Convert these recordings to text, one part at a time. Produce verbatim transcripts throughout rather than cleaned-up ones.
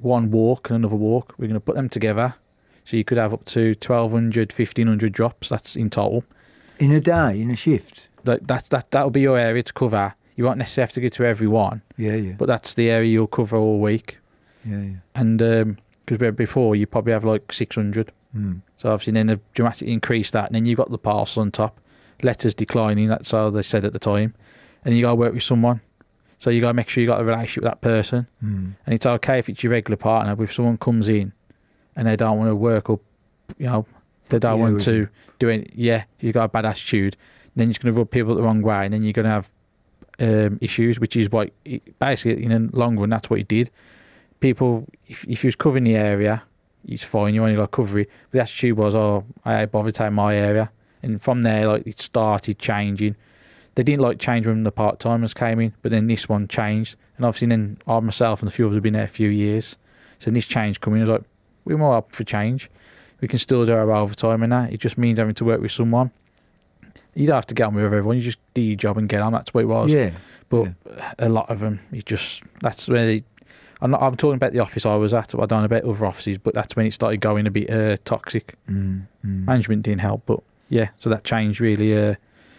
one walk and another walk. We're going to put them together. So you could have up to twelve hundred, fifteen hundred drops. That's in total. In a day, in a shift? That that that that'll be your area to cover. You won't necessarily have to go to every one. Yeah, yeah. But that's the area you'll cover all week. Yeah, yeah. And because um, before you probably have like six hundred. Mm. So obviously then they've dramatically increased that. And then you've got the parcel on top. Letters declining, that's how they said at the time. And you got to work with someone. So you got to make sure you got a relationship with that person. Mm. And it's okay if it's your regular partner, but if someone comes in and they don't want to work or, you know, they don't Yeah, want to it? do it, yeah, you've got a bad attitude, then you're going to rub people the wrong way, and then you're going to have um, issues, which is what, it, basically, in the long run, that's what he did. People, if, if you was covering the area, it's fine, you only got to cover it. But the attitude was, oh, I ain't bothered taking my area. And from there, like, it started changing. They didn't like change when the part-timers came in, but then this one changed. And obviously then I myself and the few others have been there a few years. So this change coming, I was like, we're more up for change. We can still do our overtime and that. It just means having to work with someone. You don't have to get on with everyone. You just do your job and get on. That's what it was. Yeah. But yeah. a lot of them, you just, that's where they, I'm not, I'm talking about the office I was at. I don't know about other offices, but that's when it started going a bit uh, toxic. Mm, mm. Management didn't help, but yeah, so that change really uh,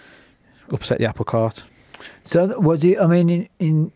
upset the apple cart. So was it, I mean, in, in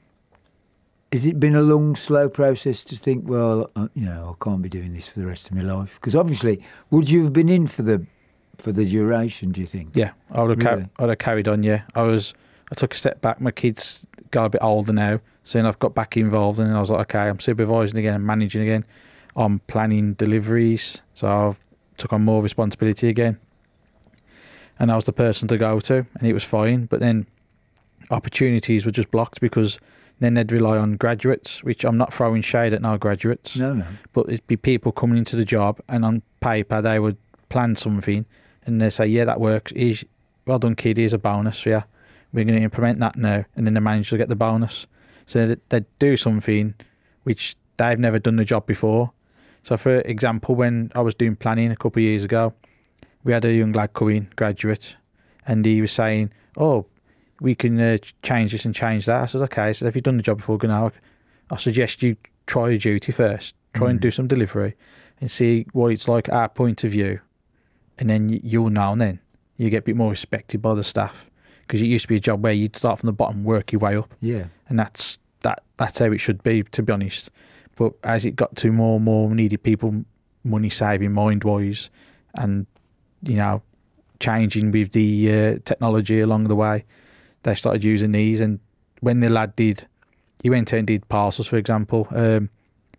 has it been a long, slow process to think, well, uh, you know, I can't be doing this for the rest of my life? Because obviously, would you have been in for the for the duration, do you think? Yeah, I would have, really? car- I would have carried on, yeah. I was, I took a step back. My kids got a bit older now, so then I've got back involved, and I was like, okay, I'm supervising again and managing again. I'm planning deliveries, so I took on more responsibility again. And I was the person to go to, and it was fine. But then opportunities were just blocked because then they'd rely on graduates, which I'm not throwing shade at no graduates. No, no. But it'd be people coming into the job, and on paper they would plan something, and they say, yeah, that works. Here's, well done, kid, here's a bonus for you. We're going to implement that now. And then the manager will get the bonus. So they'd do something which they've never done the job before. So for example, when I was doing planning a couple of years ago, we had a young lad come in, graduate, and he was saying, oh, we can uh, change this and change that. I said, okay, so if you've done the job before, now I suggest you try your duty first, try mm. and do some delivery and see what it's like at our point of view. And then you'll know, and then you get a bit more respected by the staff, because it used to be a job where you'd start from the bottom, work your way up. Yeah. And that's that. That's how it should be, to be honest. But as it got to more and more needed people, money saving, mind-wise, and, you know, changing with the uh, technology along the way, they started using these. And when the lad did, he went out and did parcels, for example, um,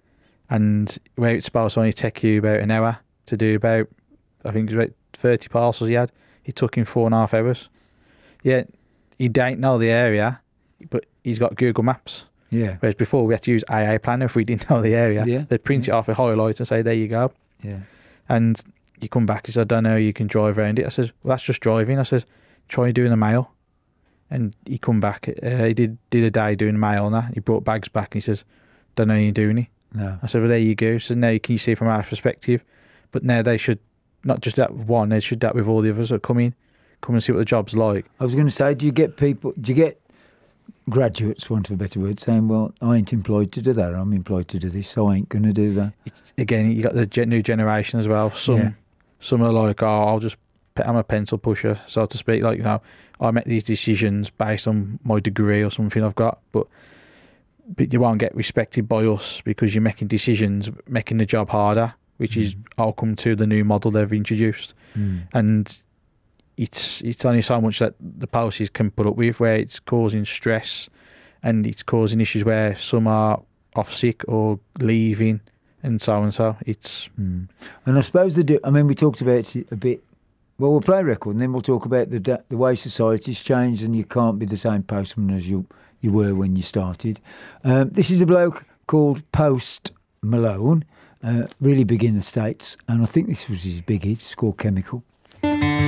and where it's supposed to only take you about an hour to do about, I think it was about thirty parcels he had, it took him four and a half hours. Yeah, he didn't know the area, but he's got Google Maps. Yeah. Whereas before we had to use A A Planner if we didn't know the area. Yeah. They'd print yeah. it off a highlight and say, there you go. Yeah. And you come back, he said, I don't know, you can drive around it. I said, well, that's just driving. I said, try doing the mail. And he come back, uh, he did did a day doing mail and that. He brought bags back and he says, don't know you're doing it. No. I said, well, there you go. So now you can see from our perspective. But now they should, not just that one, they should that with all the others that come in, come and see what the job's like. I was going to say, do you get people, do you get graduates, want of a better word, saying, well, I ain't employed to do that, I'm employed to do this, so I ain't going to do that? It's, again, you got the gen- new generation as well. Some Yeah. some are like, oh, I'll just, I'm a pencil pusher, so to speak. Like, you know, I make these decisions based on my degree or something I've got, but but you won't get respected by us because you're making decisions, making the job harder, which mm. is outcome to the new model they've introduced. Mm. And it's it's only so much that the policies can put up with, where it's causing stress and it's causing issues where some are off sick or leaving and so and so. It's mm. And I suppose the do, I mean, we talked about it a bit. Well, we'll play a record and then we'll talk about the the way society's changed, and you can't be the same postman as you you were when you started. Um, this is a bloke called Post Malone, uh, really big in the States, and I think this was his big hit. It's called Chemical.